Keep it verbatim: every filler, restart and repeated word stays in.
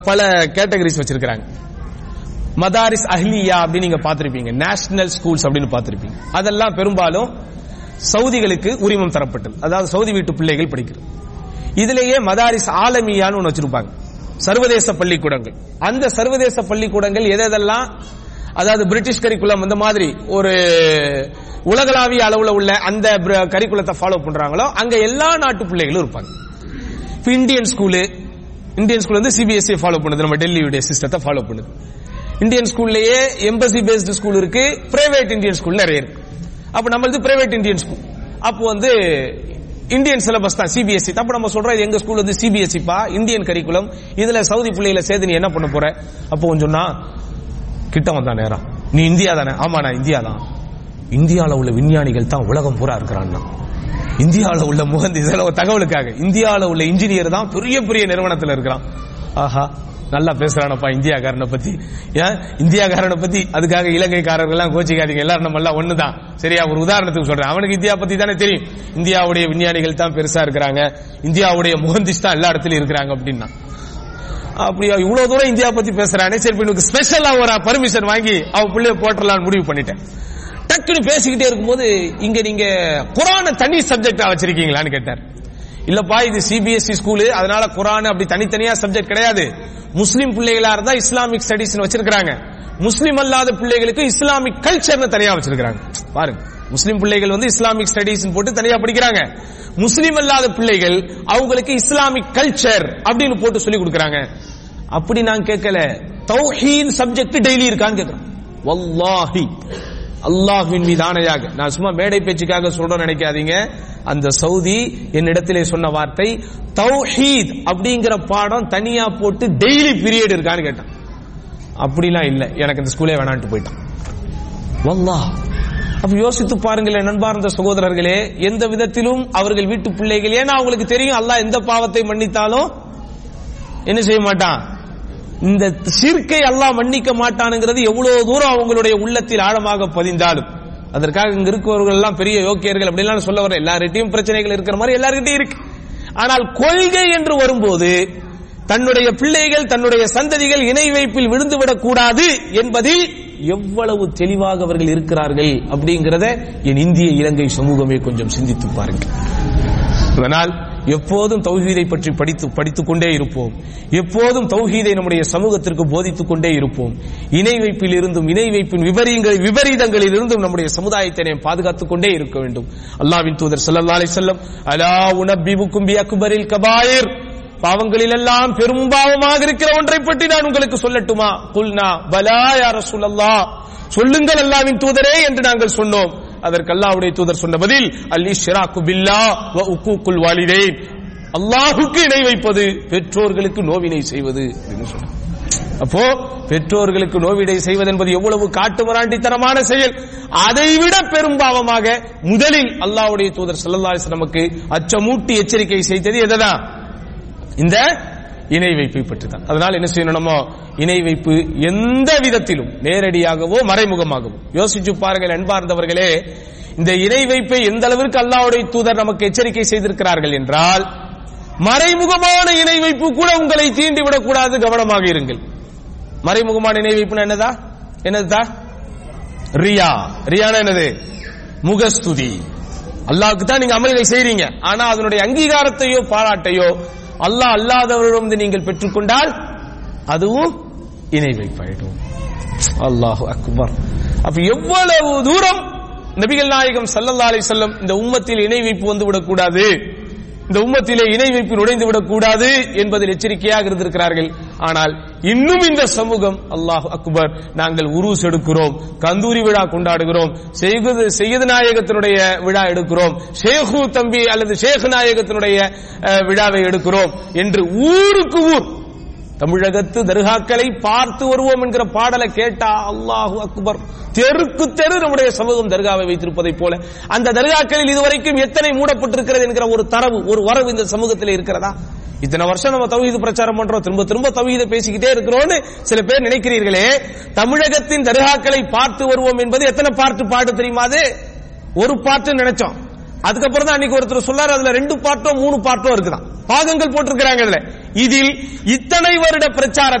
பல கேட்டகரிஸ் வச்சிருக்காங்க. மதாரிஸ் அஹ்லியா அப்படின்னு நீங்க பார்த்திருப்பீங்க, நேஷனல் ஸ்கூல்ஸ் அப்படின்னு பார்த்திருப்பீங்க. அதெல்லாம் பெரும்பாலும் சவுதிகளுக்கு உரிமம் தரப்பட்டது, அதாவது சவுதி வீட்டு பிள்ளைகள் படிக்கிறது. இதிலேயே மதாரிஸ் ஆலமியான்னு ஒன்று வச்சிருப்பாங்க, சர்வதேச பள்ளிக்கூடங்கள். அந்த சர்வதேச பள்ளிக்கூடங்கள் எதெல்லாம், அதாவது பிரிட்டிஷ் கரிக்குலம் அந்த மாதிரி ஒரு உலகளாவிய அளவுல உள்ள அந்த கரிக்குலத்தை ஃபாலோ பண்றாங்களோ அங்க எல்லா நாட்டு பிள்ளைகளும் இருப்பாங்க. இப்ப இந்தியன் ஸ்கூலு, இந்தியன் ஸ்கூல் வந்து சிபிஎஸ்இ ஃபாலோ பண்ணுது, நம்ம டெல்லியுடைய சிஸ்டத்தை ஃபாலோ பண்ணுது. இந்தியன் ஸ்கூல்லயே எம்பசி பேஸ்டு ஸ்கூல் இருக்கு, பிரைவேட் இந்தியன் ஸ்கூல் நிறைய இருக்கு. அப்ப நம்மளது பிரைவேட் இந்தியன் ஸ்கூல், அப்போ வந்து இந்தியன் சிலபஸ் தான் சிபிஎஸ்இ. அப்ப நம்ம சொல்றோம் எங்க ஸ்கூல் வந்து சிபிஎஸ்இ பா, இந்தியன் கரிக்குலம், இதுல சவுதி பிள்ளைகளை சேர்த்து நீ என்ன பண்ண போற? அப்போ கொஞ்சம் கிட்ட வந்தா நேரம், நீ இந்தியா தானே? ஆமா நான் இந்தியா தான். இந்தியாவில் உள்ள விஞ்ஞானிகள் தான் உலகம் பூரா இருக்கிறான். இந்தியாவில் உள்ள முகந்தி தகவலுக்காக இந்தியாவில் உள்ள இன்ஜினியர் தான் பெரிய பெரிய நிறுவனத்தில் இருக்கிறான். ஆஹா நல்லா பேசுறானப்பா இந்தியாக்காரனை பத்தி. ஏன் இந்தியாக்காரனை பத்தி? அதுக்காக இலங்கைக்காரர்கள் எல்லாம் கோச்சிக்காதீங்க, எல்லாரும் நம்ம எல்லாம் ஒண்ணுதான், சரியா? ஒரு உதாரணத்துக்கு சொல்றேன், அவனுக்கு இந்தியா பத்தி தானே தெரியும். இந்தியாவுடைய விஞ்ஞானிகள் தான் பெருசா இருக்கிறாங்க, இந்தியாவுடைய முகந்திஸ் தான் எல்லா இடத்துலயும் இருக்கிறாங்க அப்படின்னா. அப்படியா இவ்வளவு தூரம் இந்தியா பத்தி பேசுறானே, சரி எனக்கு ஸ்பெஷலா ஒரு பர்மிஷன் வாங்கி அவ பிள்ளைய போட்டலான்னு முடிவு பண்ணிட்டேன். டக்குன்னு பேசிக்கிட்டே இருக்கும்போது, இங்க நீங்க குர்ஆனை தனி சப்ஜெக்டா வச்சிருக்கீங்களான்னு கேட்டார். இல்லப்பா இது சிபிஎஸ்இ ஸ்கூலு, அதனால குர்ஆன் அப்படி தனித்தனியா சப்ஜெக்ட் கிடையாது. முஸ்லிம் பிள்ளைகளா இருந்தா இஸ்லாமிக் ஸ்டடிஸ் வச்சிருக்காங்க, முஸ்லிம் அல்லாத பிள்ளைகளுக்கு இஸ்லாமிக் கல்ச்சர்னு தனியா வச்சிருக்காங்க. பாருங்க, முஸ்லிம் பிள்ளைகள் வந்து இஸ்லாமிக் ஸ்டடிஸ் போட்டு தனியா படிக்கிறாங்க, முஸ்லிம் அல்லாத பிள்ளைகள் அவங்களுக்கு இஸ்லாமிக் கல்ச்சர் அப்படின்னு போட்டு சொல்லி கொடுக்கறாங்க. அப்படி நான் கேட்கல, தௌஹீத் சப்ஜெக்ட் டெய்லி இருக்கான்னு கேட்கிறேன். வல்லாஹி அல்லாஹ்வின் மீது ஆணையாக, நான் சும்மா மேடை பேச்சுக்காக சொல்றேன் நினைக்காதீங்க. அந்த சவுதி என்னிடத்திலே சொன்ன வார்த்தை, தௌஹீத் அப்படிங்கிற பாடம் தனியா போட்டு டெய்லி பீரியட் இருக்கான்னு கேட்டான். அப்படிலாம் இல்ல, எனக்கு இந்த ஸ்கூலே வேணான்ட்டு போயிட்டான். வல்லாஹ். அப்ப யோசித்து பாருங்களேன் நண்பார்ந்த சகோதரர்களே, எந்த விதத்திலும் அவர்கள் வீட்டு பிள்ளைகள், ஏன்னா அவங்களுக்கு தெரியும் அல்லாஹ் எந்த பாவத்தை மன்னித்தாலும் என்ன செய்ய மாட்டான், இந்த ஷிர்கை அல்லாஹ் மன்னிக்க மாட்டானுங்கிறது எவ்வளவு தூரம் அவங்களுடைய உள்ளத்தில் ஆழமாக பதிந்தாலும். அதற்காக இங்க இருக்கிறவர்கள் எல்லாம் பெரிய யோக்கியர்கள் அப்படிலாம் சொல்ல வர, எல்லார்கிட்டையும் பிரச்சனைகள் இருக்கிற மாதிரி எல்லார்கிட்டையும் இருக்கு. ஆனால் கொள்கை என்று வரும்போது தன்னுடைய பிள்ளைகள் தன்னுடைய சந்ததிகள் இணை வைப்பில் விழுந்துவிடக் கூடாது என்பதில் எவ்வளவு தெளிவாக அவர்கள் இருக்கிறார்கள் அப்படிங்கிறத என் இந்திய இலங்கை சமூகமே கொஞ்சம் சிந்தித்து பாருங்கள். அதனால் எப்போதும் தௌஹீதை பற்றி படித்து படித்துக் கொண்டே இருப்போம், எப்போதும் தௌஹீதை நம்முடைய சமூகத்திற்கு போதித்துக் கொண்டே இருப்போம். இணை வைப்பில் இருந்தும் இணை வைப்பின் விபரீதங்களில் இருந்தும் நம்முடைய சமுதாயத்தை நாம் பாதுகாத்துக் கொண்டே இருக்க வேண்டும். அல்லாஹ்வின் தூதர் ஸல்லல்லாஹு அலைஹி வஸல்லம், அலா உனப்பிபுக்கும் பிஅக்பரில் கபாயிர், பாவங்களில் எல்லாம் பெரும் பாவமாக இருக்கிற ஒன்றை பற்றி நான் உங்களுக்கு சொல்லட்டுமா? குல்னா பலா யா ரசூலல்லாஹ், சொல்லுங்கள் அல்லாஹ்வின் தூதரே என்று நாங்கள் சொன்னோம். அதற்கு அல்லாஹ்வுடைய தூதர் சொன்ன பதில், அல் இஷ்ராக்கு பில்லாஹ் வ உக்கூக்குல் வாலிதைன், அல்லாஹ்வுக்கு இணை வைப்பது, பெற்றோர்களுக்கு நோவினை செய்வது என்று சொன்னார். அப்போ பெற்றோர்களுக்கு நோவினை செய்வது என்பது எவ்வளவு காட்டுமிராண்டித்தனமான செயல். அதைவிட பெரும் பாவமாக முதலில் அல்லாஹ்வுடைய தூதர் ஸல்லல்லாஹு அலைஹி வஸல்லம் நமக்கு அச்சமூட்டி எச்சரிக்கை செய்தது எதுதான்? இந்த இணை வைப்பை பற்றி தான். அதனால் என்ன செய்யணுமோ, இணை வைப்பு எந்த விதத்திலும் நேரடியாகவோ மறைமுகமாகவோ, யோசிச்சு பாருங்கள் அன்பார்ந்தவர்களே, இந்த இணை வைப்பை எந்த அளவிற்கு அல்லாஹ்வுடைய தூதர் நமக்கு எச்சரிக்கை செய்திருக்கிறார்கள் என்றால், மறைமுகமான இணை வைப்பு கூட உங்களை தீண்டிவிடக் கூடாது, கவனமாக இருங்கள். மறைமுகமான இணை வைப்பு என்னதா என்னதா ரியா. ரியானா என்னது? முகஸ்துதி. அல்லாஹ்வுக்கு தான் நீங்க அமல்களை செய்றீங்க, ஆனா அதனுடைய அங்கீகாரத்தையோ பாராட்டையோ அல்லாஹ் அல்லாதவரிடம் நீங்கள் பெற்றுக்கொண்டால் அதுவும் இணை வைப்பாயிடும். அல்லாஹு அக்பர். அப்ப எவ்வளவு தூரம் நபிகள் நாயகம் ஸல்லல்லாஹு அலைஹி வஸல்லம் இந்த உம்மத்தில் இணை வைப்பு வந்து விடக்கூடாது, இந்த உம்மத்திலே இணை வைப்பு நுழைந்து விடக்கூடாது என்பதில் எச்சரிக்கையாக இருந்திருக்கிறார்கள். ஆனால் இன்னும் இந்த சமூகம், அல்லாஹு அக்பர், நாங்கள் உருஸ் எடுக்கிறோம், கந்தூரி விழா கொண்டாடுகிறோம், செய்யது நாயகத்தினுடைய விழா எடுக்கிறோம், ஷேகு தம்பி அல்லது ஷேக் நாயகத்தினுடைய விழாவை எடுக்கிறோம் என்று ஊருக்கு ஊர் தமிழகத்து தர்காக்களை பார்த்து வருவோம் என்கிற பாடலை கேட்டா அல்லாஹு அக்பர், தெருக்கு தெரு நம்முடைய சமூகம் தர்காவை வைத்திருப்பதை போல அந்த தர்காக்களில் இதுவரைக்கும் எத்தனை மூடப்பட்டிருக்கிறது என்கிற ஒரு தரவு, ஒரு வரவு இந்த சமூகத்தில் இருக்கிறதா? இத்தனை வருஷம் நம்ம தௌஹீத் பிரச்சாரம் பண்றோம், திரும்ப திரும்ப தௌஹீதை பேசிக்கிட்டே இருக்கிறோம்னு சில பேர் நினைக்கிறீர்களே. தமிழகத்தின் தர்காக்களை பார்த்து வருவோம் என்பது எத்தனை பாட்டு பாட்டு தெரியுமா? அது ஒரு பாட்டு நினைச்சோம், அதுக்கப்புறம் தான் அன்னைக்கு ஒருத்தர் சொல்லாரு அதுல ரெண்டு பாட்டோ மூணு பாட்டோ இருக்குதான். பாகங்கள் போட்டிருக்கிறாங்க. இதுல இதில் இத்தனை வருட பிரச்சார